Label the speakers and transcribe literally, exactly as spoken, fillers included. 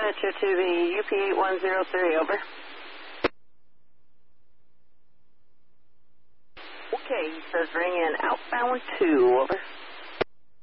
Speaker 1: dispatcher to the U P eight one zero three, over. Okay, he says ring in outbound two, over.